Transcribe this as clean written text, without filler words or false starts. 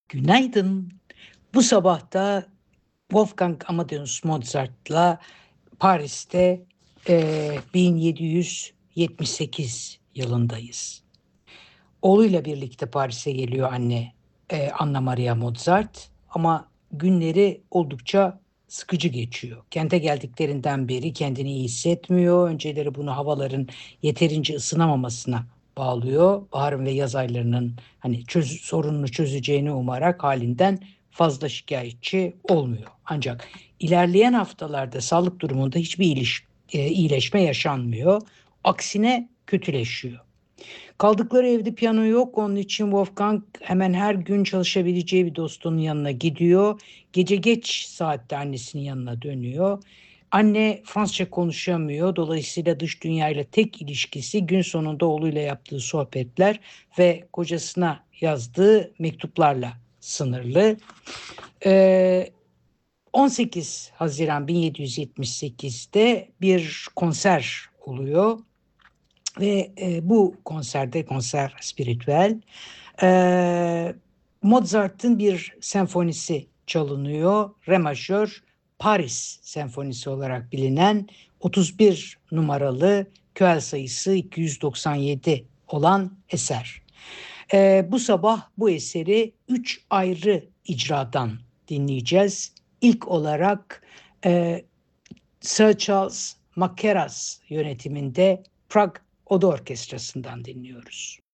Günaydın. Bu sabah da Wolfgang Amadeus Mozart'la Paris'te 1778 yılındayız. Oğluyla birlikte Paris'e geliyor Anna Maria Mozart, ama günleri oldukça sıkıcı geçiyor. Kente geldiklerinden beri kendini iyi hissetmiyor. Önceleri bunu havaların yeterince ısınamamasına bağlıyor. Baharın ve yaz aylarının sorununu çözeceğini umarak halinden fazla şikayetçi olmuyor. Ancak ilerleyen haftalarda sağlık durumunda hiçbir iyileşme yaşanmıyor. Aksine kötüleşiyor. Kaldıkları evde piyano yok. Onun için Wolfgang hemen her gün çalışabileceği bir dostunun yanına gidiyor. Gece geç saatte annesinin yanına dönüyor. Anne Fransızca konuşamıyor. Dolayısıyla dış dünyayla tek ilişkisi gün sonunda oğluyla yaptığı sohbetler ve kocasına yazdığı mektuplarla sınırlı. Ee, 18 Haziran 1778'de bir konser oluyor. Ve bu konser spiritüel, e, Mozart'ın bir senfonisi çalınıyor. Re majör Paris senfonisi olarak bilinen 31 numaralı köel sayısı 297 olan eser. Bu sabah bu eseri 3 ayrı icradan dinleyeceğiz. İlk olarak Sir Charles Mackerras yönetiminde Prag Oda Orkestrası'ndan dinliyoruz.